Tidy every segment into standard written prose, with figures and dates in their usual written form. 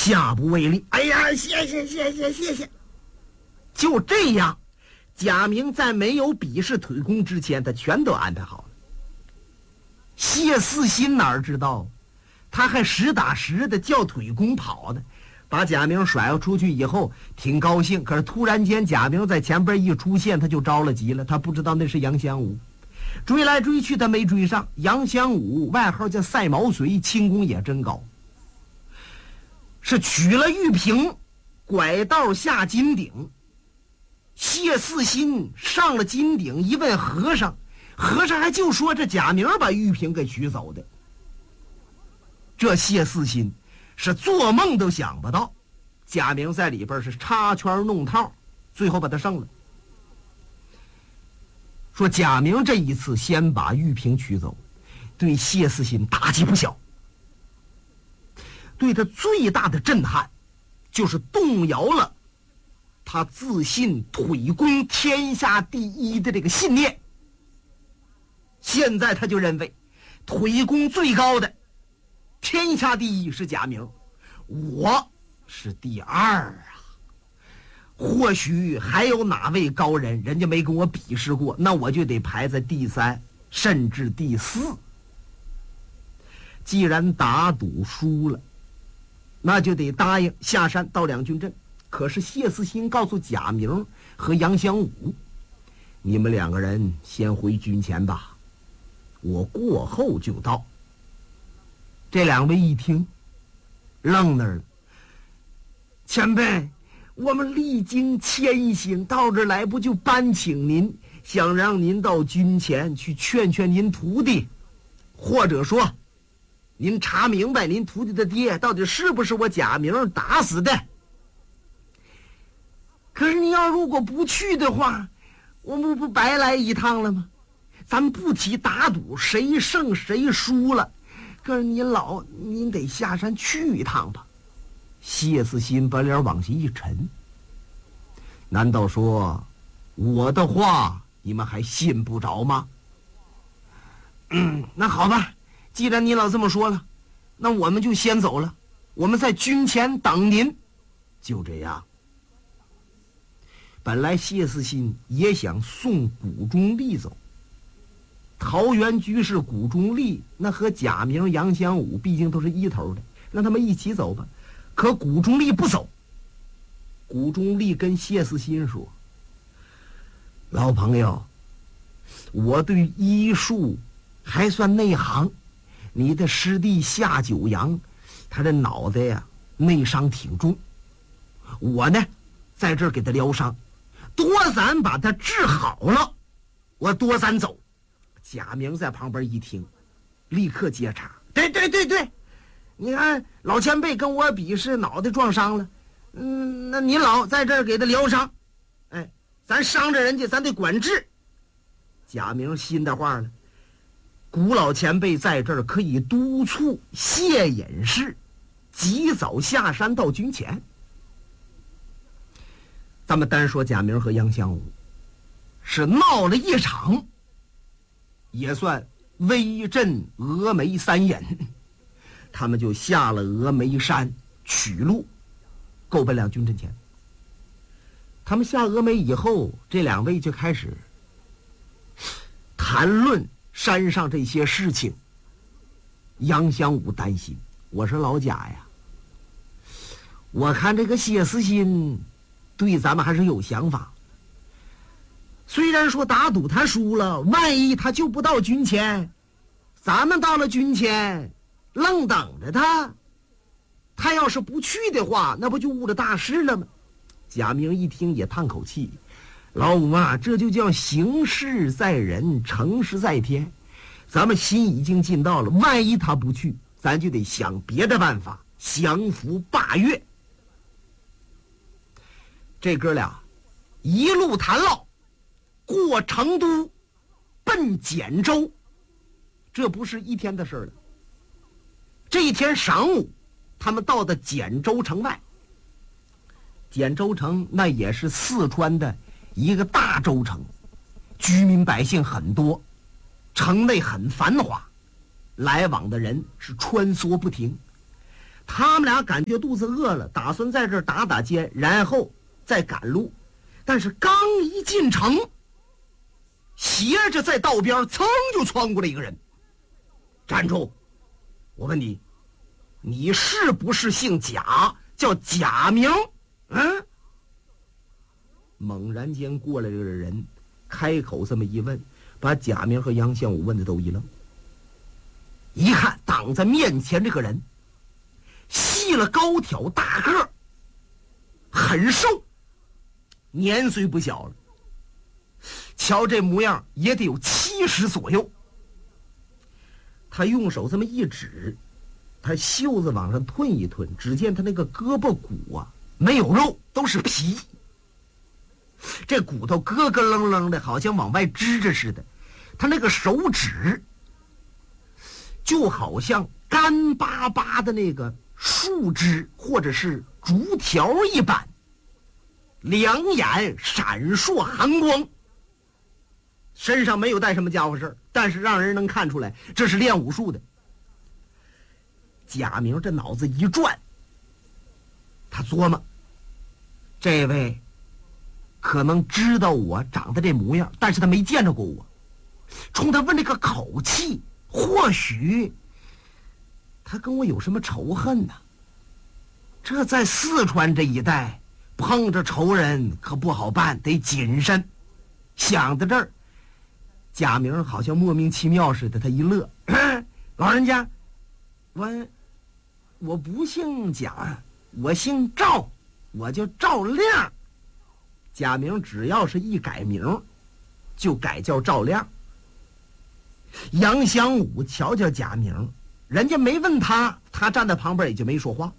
下不为例。哎呀，谢谢。就这样，贾明在没有比试腿功之前，他全都安排好了。谢四新哪知道，他还实打实的叫腿功跑呢，把贾明甩出去以后挺高兴。可是突然间贾明在前边一出现，他就着了急了，他不知道那是杨香武，追来追去他没追上。杨香武外号叫赛毛遂，轻功也真高，是取了玉瓶，拐道下金顶。谢四新上了金顶，一问和尚，和尚还就说这贾明把玉瓶给取走的。这谢四新是做梦都想不到，贾明在里边是插圈弄套，最后把他胜了。说贾明这一次先把玉瓶取走，对谢四新打击不小，对他最大的震撼就是动摇了他自信腿功天下第一的这个信念。现在他就认为腿功最高的天下第一是贾明，我是第二啊。或许还有哪位高人，人家没跟我比试过，那我就得排在第三甚至第四。既然打赌输了，那就得答应下山到两军阵。可是谢四新告诉贾明和杨香武，你们两个人先回军前吧，我过后就到。这两位一听愣那儿了。前辈，我们历经千辛到这儿来，不就搬请您，想让您到军前去劝劝您徒弟，或者说您查明白您徒弟的爹到底是不是我贾明打死的。可是你要如果不去的话，我们不白来一趟了吗？咱们不提打赌谁胜谁输了，可是您得下山去一趟吧。谢四新把脸往下一沉，难道说我的话你们还信不着吗？那好吧，既然你老这么说了，那我们就先走了，我们在军前等您。就这样，本来谢四新也想送谷中立走，桃园居士谷中立那和贾明、杨香武毕竟都是一头的，让他们一起走吧。可谷中立不走，谷中立跟谢四新说：“老朋友，我对医术还算内行，你的师弟夏九阳，他的脑袋呀内伤挺重，我呢在这儿给他疗伤，多咱把他治好了，我多咱走。”贾明在旁边一听，立刻接茬：“对，你看老前辈跟我比是脑袋撞伤了，那您老在这儿给他疗伤，哎，咱伤着人家，咱得管治。”贾明心的话了，古老前辈在这儿可以督促谢隐士及早下山到军前。咱们单说贾明和杨香武是闹了一场，也算威震峨眉三隐，他们就下了峨眉山取路，够奔两军阵前。他们下峨眉以后，这两位就开始谈论山上这些事情。杨香武担心，我说老贾呀，我看这个谢思新对咱们还是有想法。虽然说打赌他输了，万一他就不到军前，咱们到了军前愣等着他，他要是不去的话，那不就误了大事了吗？贾明一听也叹口气，老五啊，这就叫行事在人，成事在天。咱们心已经尽到了，万一他不去，咱就得想别的办法降服霸越。这哥俩一路谈唠，过成都奔简州，这不是一天的事了。这一天晌午，他们到的简州城外。简州城那也是四川的一个大州城，居民百姓很多，城内很繁华，来往的人是穿梭不停。 他们俩感觉肚子饿了，打算在这儿打打尖，然后再赶路。但是刚一进城，斜着在道边噌就窜过来一个人。站住！我问你，你是不是姓贾，叫贾明？猛然间过来这个人开口这么一问，把贾明和杨相武问的都一愣。一看挡在面前这个人，细了高挑大个儿，很瘦，年岁不小了，瞧这模样也得有70左右。他用手这么一指，他袖子往上褪一褪，只见他那个胳膊骨啊没有肉，都是皮，这骨头咯咯楞楞的，好像往外支着似的。他那个手指就好像干巴巴的那个树枝或者是竹条一般，两眼闪烁寒光，身上没有带什么家伙事儿，但是让人能看出来这是练武术的。贾明这脑子一转，他琢磨，这位可能知道我长得这模样，但是他没见着过我，冲他问这个口气，或许他跟我有什么仇恨呢？这在四川这一带碰着仇人可不好办，得谨慎。想到这儿，贾明好像莫名其妙似的，他一乐，老人家，我不姓贾，我姓赵，我叫赵亮。贾明只要是一改名，就改叫赵亮。杨相武瞧瞧贾明，人家没问他，他站在旁边也就没说话。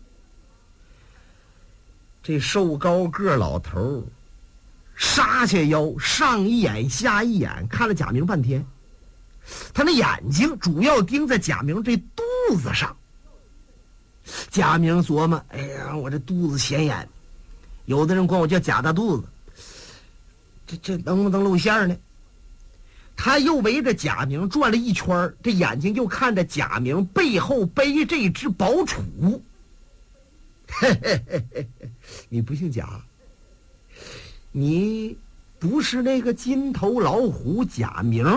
这瘦高个老头杀下腰，上一眼下一眼看了贾明半天，他那眼睛主要盯在贾明这肚子上。贾明琢磨，哎呀，我这肚子显眼，有的人管我叫贾大肚子，这能不能露馅呢？他又围着贾明转了一圈，这眼睛又看着贾明背后背这只宝杵。你不姓贾，你不是那个金头老虎贾明？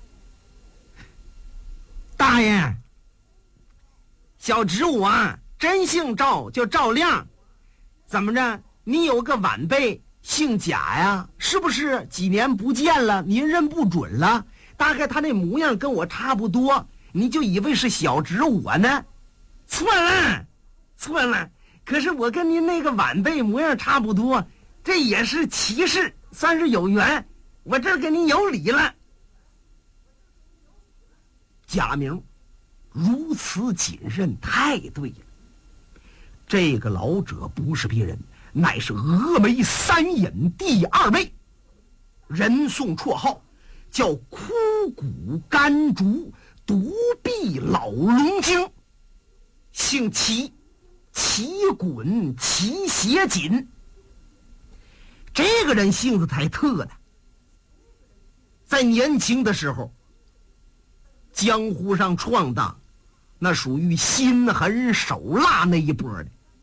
大爷，小侄我啊，真姓赵，叫赵亮。怎么着？你有个晚辈姓贾呀？是不是几年不见了，您认不准了？大概他那模样跟我差不多，你就以为是小侄我呢？错了，错了。可是我跟您那个晚辈模样差不多，这也是奇事，算是有缘。我这儿跟您有礼了。贾明如此谨慎，太对了。这个老者不是别人，乃是峨眉三隐第二位，人送绰号叫枯骨干竹独臂老龙精，姓齐，齐滚齐斜紧。这个人性子才特呢，在年轻的时候江湖上闯荡，那属于心狠手辣那一波的。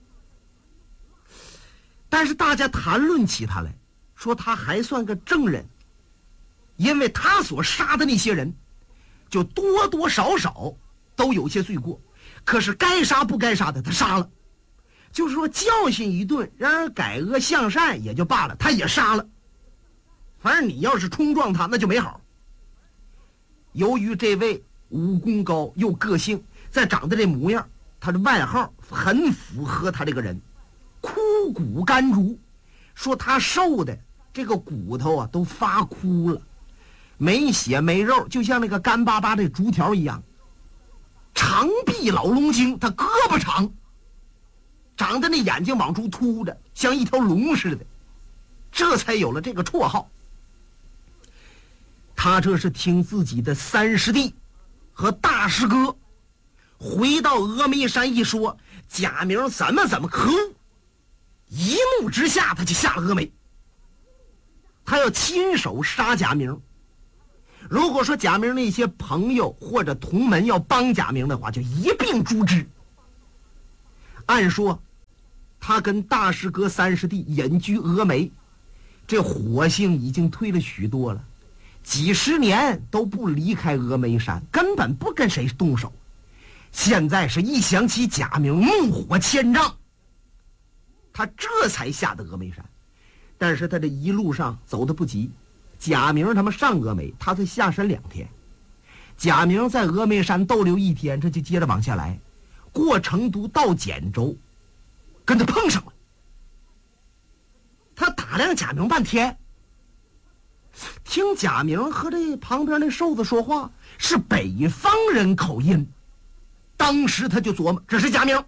但是大家谈论起他来，说他还算个正人，因为他所杀的那些人就多多少少都有些罪过，可是该杀不该杀的他杀了，就是说教训一顿，让人改恶向善也就罢了，他也杀了。反正你要是冲撞他，那就没好。由于这位武功高又个性，再长得这模样，他的外号很符合他这个人，枯骨干竹。说他瘦的这个骨头啊都发枯了，没血没肉，就像那个干巴巴的竹条一样。长臂老龙精，他胳膊长，长得那眼睛往出凸着，像一条龙似的，这才有了这个绰号。他这是听自己的三师弟和大师哥回到峨眉山一说，贾明怎么可恶，一怒之下他就下了峨眉，他要亲手杀贾明。如果说贾明那些朋友或者同门要帮贾明的话，就一并诛之。 按说他跟大师哥三师弟隐居峨眉，这火性已经退了许多了，几十年都不离开峨眉山，根本不跟谁动手。现在是一想起贾明怒火千丈，他这才下的峨眉山。但是他这一路上走得不急，贾明他们上峨眉，他才下山2天。贾明在峨眉山逗留1天，这就接着往下来，过成都到简州，跟他碰上了。他打量贾明半天，听贾明和这旁边那瘦子说话是北方人口音，当时他就琢磨这是贾明，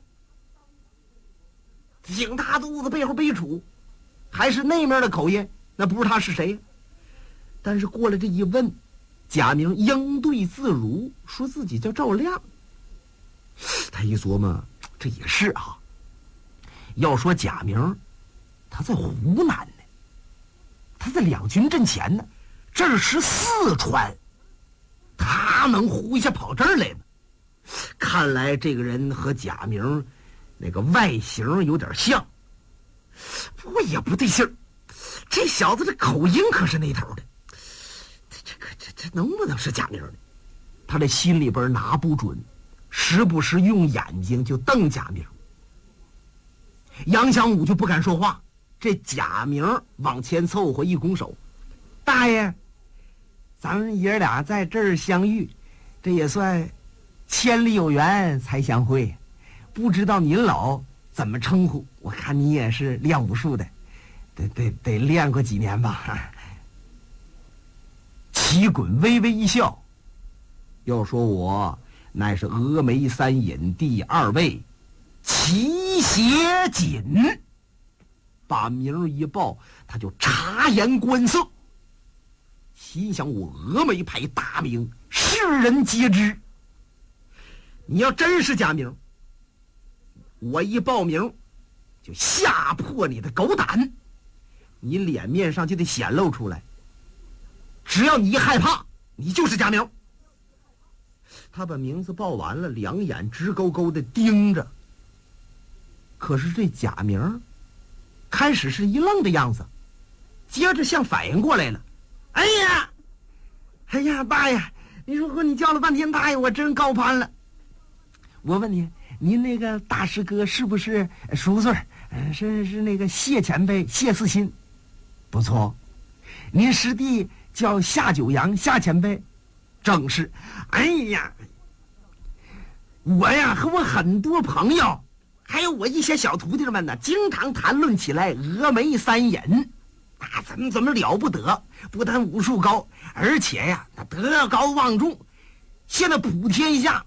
挺大肚子背后背杵，还是那面的口音，那不知他是谁。但是过来这一问，贾明应对自如，说自己叫赵亮。他一琢磨，这也是啊，要说贾明他在湖南呢，他在两军阵前呢，这是四川，他能胡下跑这儿来吗？看来这个人和贾明那个外形有点像，不过也不对劲儿。这小子这口音可是那头的，这能不能是贾明呢？他这心里边拿不准，时不时用眼睛就瞪贾明。杨祥武就不敢说话，这贾明往前凑合一拱手：“大爷，咱们爷俩在这儿相遇，这也算千里有缘才相会，不知道您老怎么称呼？我看你也是练武术的，得练过几年吧。”齐衮微微一笑，要说我乃是峨眉3隐第2位齐协锦，把名一报，他就察言观色，心想我峨眉派大名世人皆知，你要真是贾明，我一报名就吓破你的狗胆，你脸面上就得显露出来，只要你一害怕，你就是贾明。他把名字报完了，两眼直勾勾的盯着。可是这贾明开始是一愣的样子，接着像反应过来了：“哎呀，大爷，你说你叫了半天大爷，我真高攀了。我问你，您那个大师哥是不是熟岁？是那个谢前辈谢四新？不错。您师弟叫夏九阳夏前辈？正是。哎呀，我呀和我很多朋友，还有我一些小徒弟们呢，经常谈论起来峨眉3隐，那怎么了不得？不但武术高，而且呀，他德高望重。现在普天下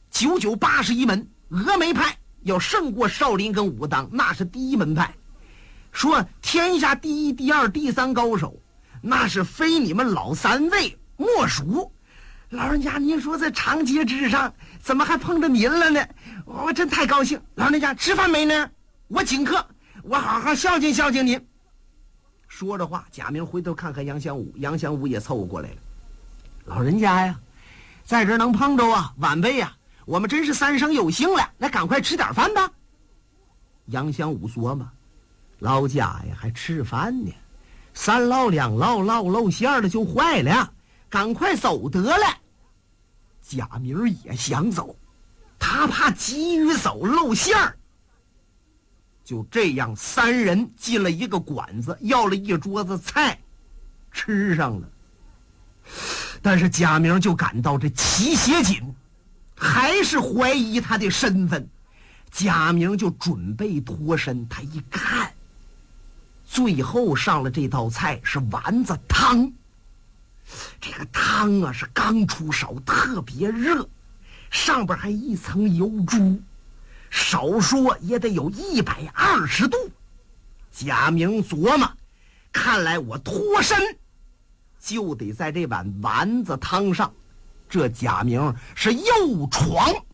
9981门，峨眉派要胜过少林跟武当，那是第一门派。说天下第1、第2、第3高手，那是非你们老3位莫属。老人家，您说在长街之上，怎么还碰着您了呢？我真太高兴。老人家吃饭没呢？我请客，我好好孝敬孝敬您。说着话，贾明回头看看杨祥武，杨祥武也凑过来了。老人家呀，在这能碰着啊，晚辈呀，我们真是3生有幸了，那赶快吃点饭吧。杨祥武琢磨，老家呀还吃饭呢，3烙2烙烙露馅了就坏了，赶快走得了。贾明也想走，他怕急于走露馅儿。就这样，3人进了一个馆子，要了一桌子菜，吃上了。但是贾明就感到这齐协锦还是怀疑他的身份，贾明就准备脱身。他一看，最后上了这道菜是丸子汤。这个汤啊是刚出勺，特别热，上边还一层油珠，少说也得有120度。贾明琢磨，看来我脱身就得在这碗丸子汤上。这贾明是又闯